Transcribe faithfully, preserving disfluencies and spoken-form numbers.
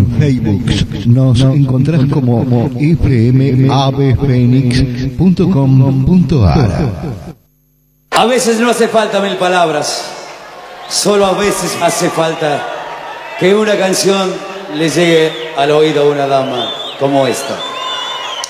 en Facebook. Nos encontrás como f m ave phoenix punto com punto a r. A veces no hace falta mil palabras, solo a veces hace falta que una canción le llegue al oído a una dama como esta.